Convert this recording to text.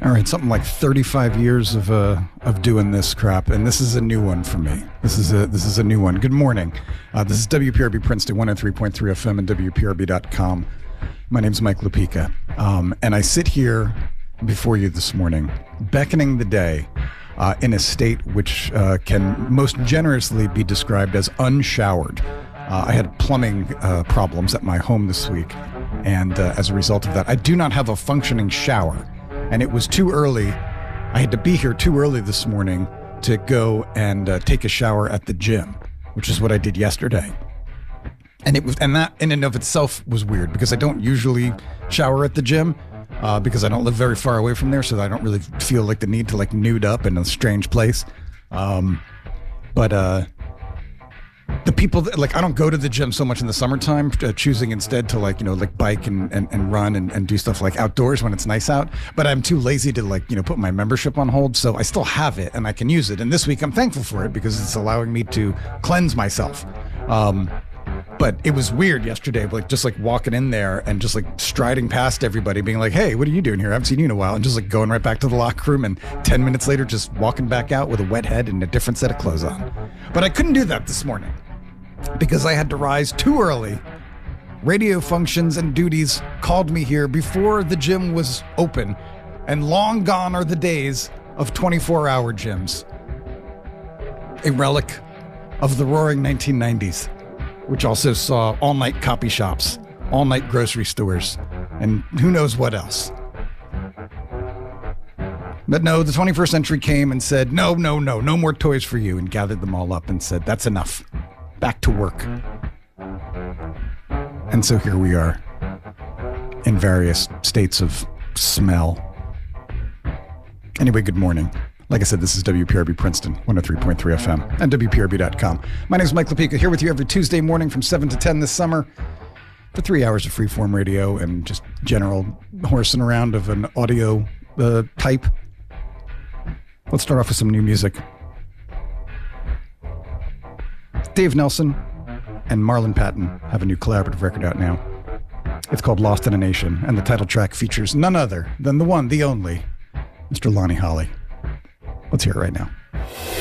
All right, something like 35 years of doing this crap, and this is a new one for me. This is a new one. Good morning. This is WPRB Princeton 103.3 FM and WPRB.com. My name's Mike Lupica, and I sit here before you this morning, beckoning the day in a state which can most generously be described as unshowered. I had plumbing problems at my home this week, and as a result of that, I do not have a functioning shower. And it was too early. I had to be here too early this morning to go and take a shower at the gym, which is what I did yesterday. And that in and of itself was weird because I don't usually shower at the gym because I don't live very far away from there, so I don't really feel like the need to like nude up in a strange place. But the people that, like, I don't go to the gym so much in the summertime, choosing instead to like bike and run and do stuff like outdoors when it's nice out. But I'm too lazy to put my membership on hold. So I still have it and I can use it. And this week I'm thankful for it because it's allowing me to cleanse myself. But it was weird yesterday, just walking in there and just striding past everybody being like, hey, what are you doing here? I haven't seen you in a while. And just going right back to the locker room and 10 minutes later, just walking back out with a wet head and a different set of clothes on. But I couldn't do that this morning because I had to rise too early. Radio functions and duties called me here before the gym was open, and long gone are the days of 24-hour gyms. A relic of the roaring 1990s, which also saw all-night copy shops, all-night grocery stores, and who knows what else. But no, the 21st century came and said, no more toys for you, and gathered them all up and said, that's enough. Back to work. And so here we are in various states of smell. Anyway, good morning. Like I said, this is WPRB Princeton 103.3 FM and WPRB.com. My name is Mike Lupica, here with you every Tuesday morning from 7 to 10 this summer for 3 hours of freeform radio and just general horsing around of an audio type. Let's start off with some new music. Dave Nelson and Marlon Patton have a new collaborative record out now. It's called Lost in a Nation, and the title track features none other than the one, the only, Mr. Lonnie Holley. Let's hear it right now.